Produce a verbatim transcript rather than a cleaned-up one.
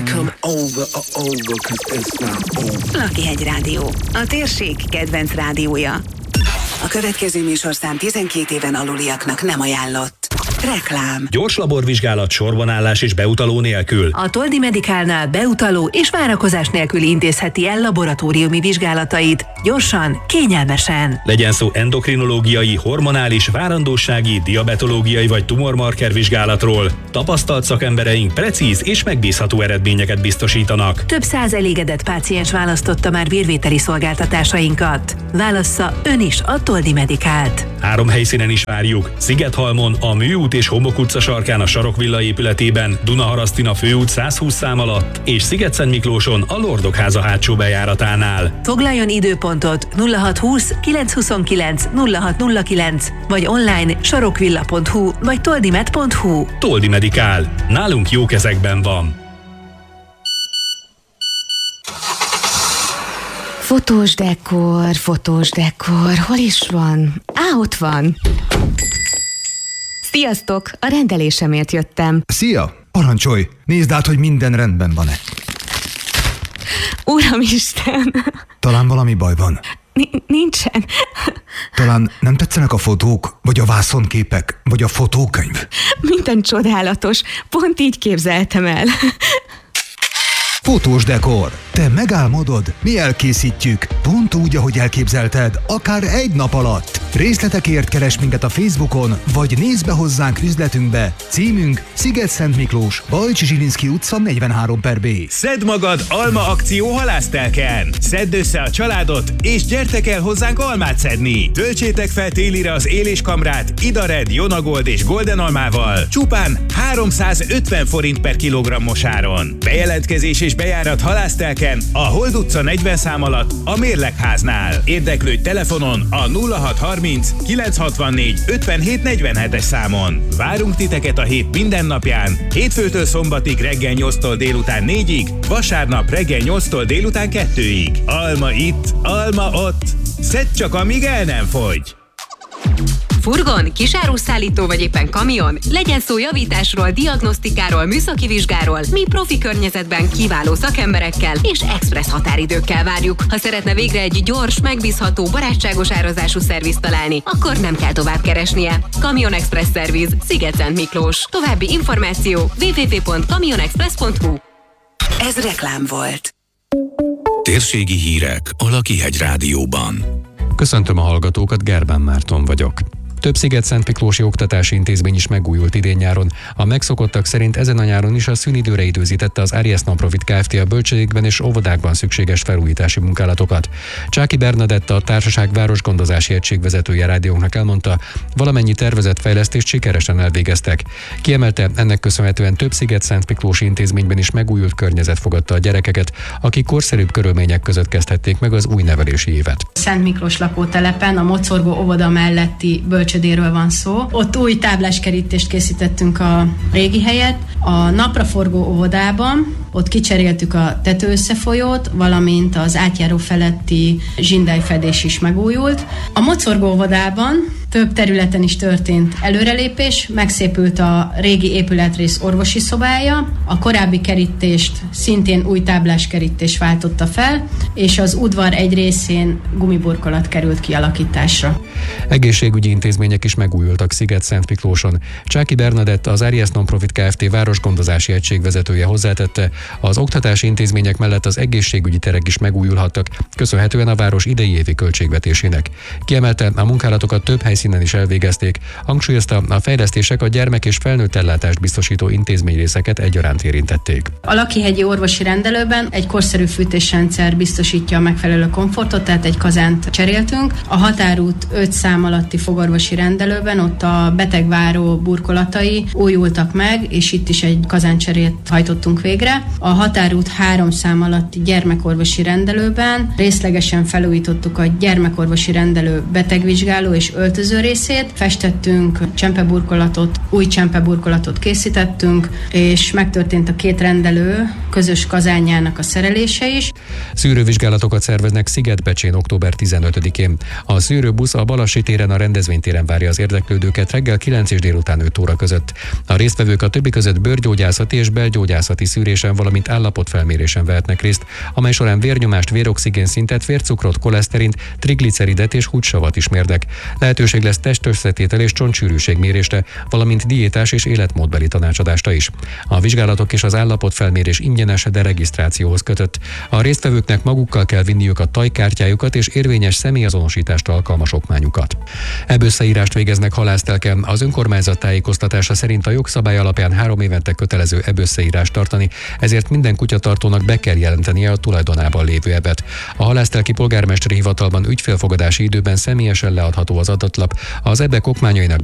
come over, uh, over, 'cause it's not over. Lakihegy Rádió, a térség kedvenc rádiója. A következő műsorszám tizenkét éven aluliaknak nem ajánlott. Reklám. Gyors laborvizsgálat, sorbanállás és beutaló nélkül. A Toldi Medicalnál beutaló és várakozás nélkül intézheti el laboratóriumi vizsgálatait. Gyorsan, kényelmesen. Legyen szó endokrinológiai, hormonális, várandósági, diabetológiai vagy tumormarker vizsgálatról. Tapasztalt szakembereink precíz és megbízható eredményeket biztosítanak. Több száz elégedett páciens választotta már vérvételi szolgáltatásainkat. Válassza ön is a Toldi Medicalt. Három helyszínen is várjuk. Szigethalmon, a Műút és Homok utca sarkán a Sarokvilla épületében, Dunaharasztin a Főút száz húsz szám alatt, és Szigetszentmiklóson a Lordok háza hátsó bejáratánál. Foglaljon időpontot nulla hat húsz kilenc huszonkilenc nulla hat nulla kilenc vagy online sarokvilla pont hu vagy toldimed pont hu. Toldi Medicál. Nálunk jó kezekben van. Fotós dekor, fotós dekor, hol is van? Á, ott van. Sziasztok, a rendelésemért jöttem. Szia, parancsolj, nézd át, hogy minden rendben van-e. Uramisten! Talán valami baj van. N- nincsen. Talán nem tetszenek a fotók, vagy a vászonképek, vagy a fotókönyv? Minden csodálatos, pont így képzeltem el. Fotós dekor. Te megálmodod, mi elkészítjük. Pont úgy, ahogy elképzelted, akár egy nap alatt. Részletekért keres minket a Facebookon, vagy nézd be hozzánk üzletünkbe. Címünk Sziget-Szent Miklós, Bajcsi Zsilinszky utca negyvenhárom per B. Szedd magad alma akció halásztelken! Szedd össze a családot, és gyertek el hozzánk almát szedni! Töltsétek fel télire az éléskamrát Idared, Jonagold és Golden almával. Csupán háromszázötven forint per kilogrammos áron. Bejelentkezés és bejárat halásztelken a Hold utca negyven szám alatt a Mérlegháznál. Érdeklődj telefonon a nulla hat harminc kilenc hatvannégy ötvenhét negyvenhetes számon. Várunk titeket a hét minden napján, hétfőtől szombatig reggel nyolctól délután négyig, vasárnap reggel nyolctól délután kettőig. Alma itt, alma ott. Szedd csak, amíg el nem fogy! Furgon, kisáruszállító vagy éppen kamion? Legyen szó javításról, diagnosztikáról, műszaki vizsgáról, mi profi környezetben kiváló szakemberekkel és express határidőkkel várjuk. Ha szeretne végre egy gyors, megbízható, barátságos árazású szervizt találni, akkor nem kell tovább keresnie. Kamion Express Szerviz, Sziget-Szent Miklós. További információ double-u double-u double-u pont kamionexpress pont hu. Ez reklám volt. Térségi hírek a Lakihegy Rádióban. Köszöntöm a hallgatókat, Gerbán Márton vagyok. Több Sziget-Szentmiklósi oktatási intézmény is megújult idén-nyáron. A megszokottak szerint ezen a nyáron is a szünidőre időzítette az Arias Non-Profit Kft. A bölcsődékben és óvodákban szükséges felújítási munkálatokat. Csáki Bernadett, a társaság városgondozási egység vezetője rádiónknak elmondta, valamennyi tervezett fejlesztést sikeresen elvégeztek. Kiemelte, ennek köszönhetően több Sziget-Szentmiklósi intézményben is megújult környezet fogadta a gyerekeket, akik korszerűbb körülmények között kezdhették meg az új nevelési évet. Szent Miklós lakótelepen a Mocorgó óvoda melletti bölcsödéről van szó. Ott új tábláskerítést készítettünk a régi helyet. A napraforgó óvodában ott kicseréltük a tetőösszefolyót, valamint az átjáró feletti zsindályfedés is megújult. A Mocorgó óvodában több területen is történt előrelépés, megszépült a régi épületrész orvosi szobája, a korábbi kerítést szintén új tábláskerítés váltotta fel, és az udvar egy részén gumiburkolat került kialakításra. Egészségügyi intézmények is megújultak Sziget-Szentmiklóson. Csáki Bernadett, az Arias Non-Profit Kft. Városgondozási egység vezetője hozzátette, az oktatási intézmények mellett az egészségügyi terek is megújulhattak, köszönhetően a város idei évi költségvetésének. Kiemelte, a munkálatokat több helyszínen is elvégezték, hangsúlyozta, a fejlesztések a gyermek és felnőtt ellátást biztosító intézményrészeket egyaránt érintették. A Lakihegyi orvosi rendelőben egy korszerű fűtésrendszer biztosítja a megfelelő komfortot, tehát egy kazánt cseréltünk. A Határút öt szám alatti fogorvosi rendelőben ott a betegváró burkolatai újultak meg, és itt is egy kazáncserét hajtottunk végre. A Határút három szám alatti gyermekorvosi rendelőben részlegesen felújítottuk a gyermekorvosi rendelő betegvizsgáló és öltöző előző részét, festettünk csempeburkolatot, új csempeburkolatot készítettünk, és megtörtént a két rendelő közös kazánjának a szerelése is. Szűrővizsgálatokat szerveznek Szigetbecsén október tizenötödikén. A szűrőbusz a Balassi téren, a rendezvénytéren várja az érdeklődőket reggel kilenc és délután öt óra között. A résztvevők a többi között bőrgyógyászati és belgyógyászati szűrésen, valamint állapotfelmérésen vehetnek részt, amely során vérnyomást, véroxigén szintet, vércukrot, koleszterint, trigliceridet és húgysavat is mérnek. Lehetőség lesz testösszetétel és csontsűrűségmérésre, valamint diétás és életmódbeli tanácsadásra is. A vizsgálatok és az állapotfelmérés ingyenes, de regisztrációhoz kötött. A résztvevőknek magukkal kell vinniük a tajkártyájukat és érvényes személyazonosításra alkalmas okmányukat. Ebösszeírást végeznek halásztelken. Az önkormányzat tájékoztatása szerint a jogszabály alapján három évente kötelező ebösszeírást tartani, ezért minden kutyatartónak be kell jelentenie a tulajdonában lévő ebet. A halásztelki polgármesteri hivatalban ügyfélfogadási időben személyesen leadható az adatlap, az ebek okmányainak